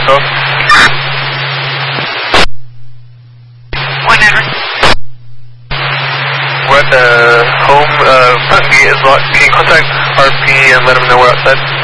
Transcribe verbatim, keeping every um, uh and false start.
yourself. Whenever. We're at the home, uh, front gate is locked. Can you contact R P and let them know we're outside?